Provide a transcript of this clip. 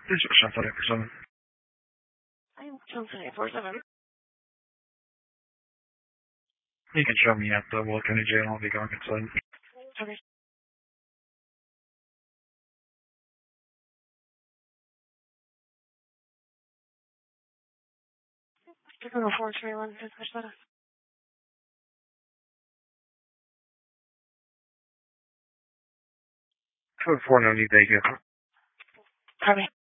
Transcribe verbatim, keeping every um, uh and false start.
This is Shantae for seven. I'm Johnson eight four seven. You can show me at the Will County Jail. I'll be going inside. Okay. Chicago four three one six seven. Code four ninety, thank you. Copy.